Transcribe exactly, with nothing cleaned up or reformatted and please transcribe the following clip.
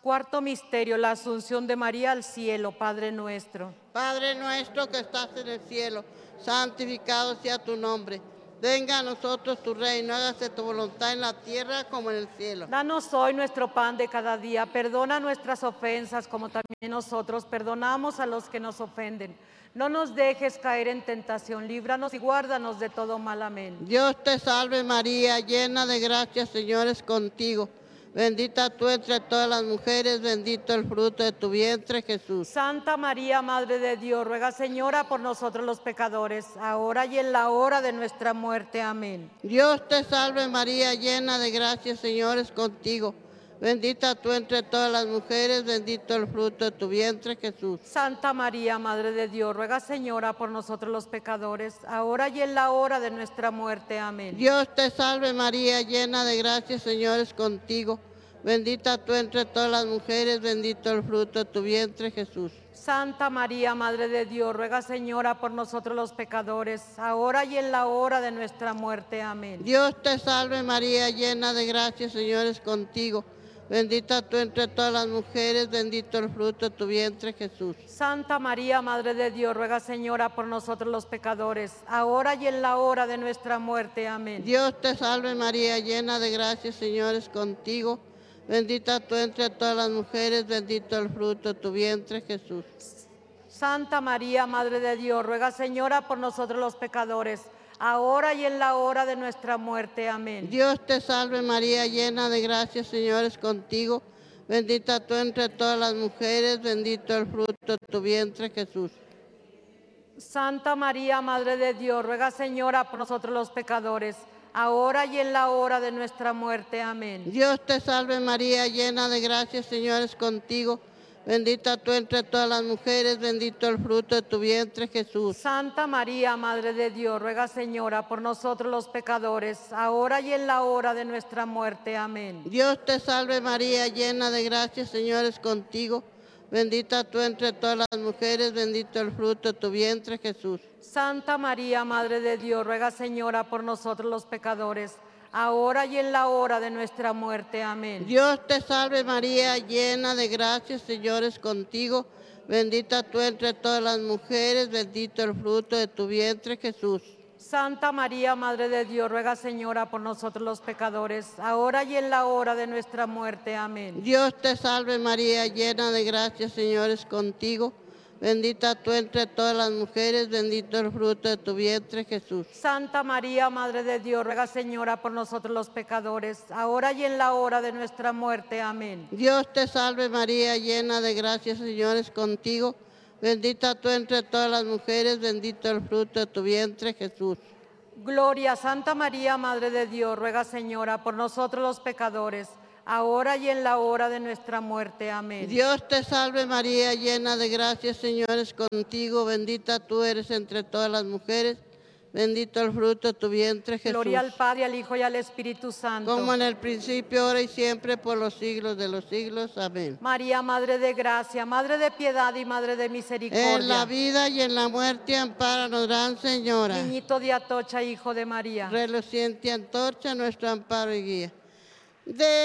Cuarto misterio, la asunción de María al cielo. Padre nuestro, Padre nuestro que estás en el cielo, santificado sea tu nombre. Venga a nosotros tu reino, hágase tu voluntad en la tierra como en el cielo. danos hoy nuestro pan de cada día. Perdona nuestras ofensas como también nosotros perdonamos a los que nos ofenden. No nos dejes caer en tentación, líbranos y guárdanos de todo mal. Amén. Dios te salve María, llena de gracia, Señor es contigo. Bendita tú entre todas las mujeres, bendito el fruto de tu vientre, Jesús. Santa María, Madre de Dios, ruega, Señora, por nosotros los pecadores, ahora y en la hora de nuestra muerte. Amén. Dios te salve María, llena de gracia, Señor es contigo. Bendita tú entre todas las mujeres, bendito el fruto de tu vientre, Jesús. Santa María, Madre de Dios, ruega, Señora, por nosotros los pecadores, ahora y en la hora de nuestra muerte. Amén. Dios te salve María, llena de gracia, Señor es contigo. Bendita tú entre todas las mujeres, bendito el fruto de tu vientre, Jesús. Santa María, Madre de Dios, ruega, Señora, por nosotros los pecadores, ahora y en la hora de nuestra muerte. Amén. Dios te salve María, llena de gracia, Señor es contigo. Bendita tú entre todas las mujeres, bendito el fruto de tu vientre, Jesús. Santa María, Madre de Dios, ruega, Señora, por nosotros los pecadores, ahora y en la hora de nuestra muerte. Amén. Dios te salve María, llena de gracia, Señor es contigo. Bendita tú entre todas las mujeres, bendito el fruto de tu vientre, Jesús. Santa María, Madre de Dios, ruega, Señora, por nosotros los pecadores, ahora y en la hora de nuestra muerte. Amén. Dios te salve María, llena de gracia, Señor es contigo. Bendita tú entre todas las mujeres, bendito el fruto de tu vientre, Jesús. Santa María, Madre de Dios, ruega, Señora, por nosotros los pecadores, ahora y en la hora de nuestra muerte. Amén. Dios te salve María, llena de gracia, Señor es contigo. Bendita tú entre todas las mujeres, bendito el fruto de tu vientre, Jesús. Santa María, Madre de Dios, ruega, Señora, por nosotros los pecadores, ahora y en la hora de nuestra muerte. Amén. Dios te salve María, llena de gracia, Señor es contigo. Bendita tú entre todas las mujeres, bendito el fruto de tu vientre, Jesús. Santa María, Madre de Dios, ruega, Señora, por nosotros los pecadores, ahora y en la hora de nuestra muerte. Amén. Dios te salve María, llena de gracia, Señor es contigo. Bendita tú entre todas las mujeres, bendito el fruto de tu vientre, Jesús. Santa María, Madre de Dios, ruega, Señora, por nosotros los pecadores, ahora y en la hora de nuestra muerte. Amén. Dios te salve María, llena de gracia, Señor es contigo. Bendita tú entre todas las mujeres, bendito el fruto de tu vientre, Jesús. Santa María, Madre de Dios, ruega, Señora, por nosotros los pecadores, ahora y en la hora de nuestra muerte. Amén. Dios te salve María, llena de gracia, Señor es contigo. Bendita tú entre todas las mujeres, bendito el fruto de tu vientre, Jesús. Gloria, Santa María, Madre de Dios, ruega, Señora, por nosotros los pecadores, ahora y en la hora de nuestra muerte. Amén. Dios te salve María, llena de gracia, Señor es contigo. Bendita tú eres entre todas las mujeres. Bendito el fruto de tu vientre, Jesús. Gloria al Padre, al Hijo y al Espíritu Santo. Como en el principio, ahora y siempre, por los siglos de los siglos. Amén. María, Madre de gracia, Madre de piedad y Madre de misericordia. En la vida y en la muerte, ampáranos, Gran Señora. Niñito de Atocha, Hijo de María. Reluciente antorcha, nuestro amparo y guía. De